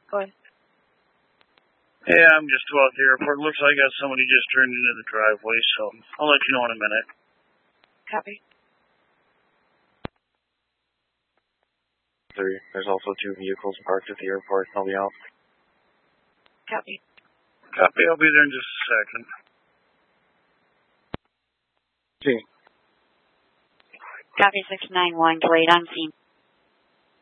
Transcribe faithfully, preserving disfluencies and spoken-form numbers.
Go ahead. Yeah, I'm just about the airport. Looks like I got somebody just turned into the driveway, so I'll let you know in a minute. Copy. Three. There's also two vehicles parked at the airport. I'll be out. Copy. Copy. I'll be there in just a second. G. Copy six nine one, delayed on scene.